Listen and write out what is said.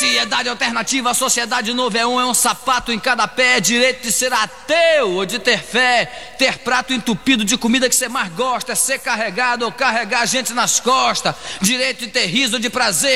Sociedade alternativa, a sociedade novo é um sapato em cada pé. Direito de ser ateu ou de ter fé. Ter prato entupido de comida que você mais gosta. É ser carregado ou carregar gente nas costas. Direito de ter riso ou de prazer.